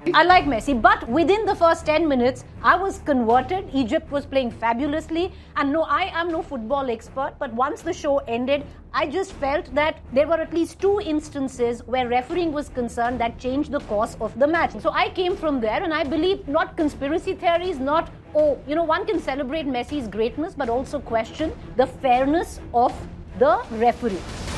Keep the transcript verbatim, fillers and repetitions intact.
I like Messi, but within the first ten minutes, I was converted. Egypt was playing fabulously. And no, I am no football expert, but once the show ended, I just felt that there were at least two instances where refereeing was concerned that changed the course of the match. So I came from there, and I believe not conspiracy theories, not, oh, you know, one can celebrate Messi's greatness, but also question the fairness of the referee.